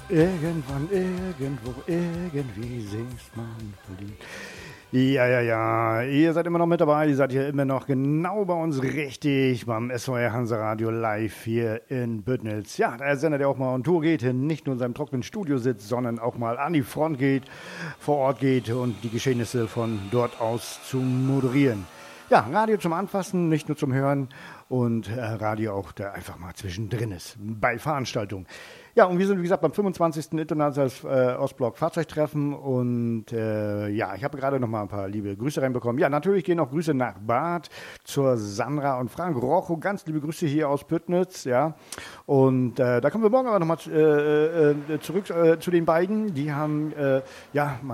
Irgendwann, irgendwo, irgendwie singst man Lied. Ja. Ihr seid immer noch mit dabei. Ihr seid hier immer noch genau bei uns richtig beim SOR Hansaradio live hier in Büttnitz. Ja, der Sender, der auch mal on Tour geht, nicht nur in seinem trockenen Studio sitzt, sondern auch mal an die Front geht, vor Ort geht und die Geschehnisse von dort aus zu moderieren. Ja, Radio zum Anfassen, nicht nur zum Hören und Radio auch, der einfach mal zwischendrin ist bei Veranstaltungen. Ja, und wir sind, wie gesagt, beim 25. Internationales Ostblock Fahrzeugtreffen und ja, ich habe gerade noch mal ein paar liebe Grüße reinbekommen. Ja, natürlich gehen auch Grüße nach Bad zur Sandra und Frank Rocho. Ganz liebe Grüße hier aus Büttnitz, ja. Und da kommen wir morgen aber noch mal zurück zu den beiden. Die haben, ja,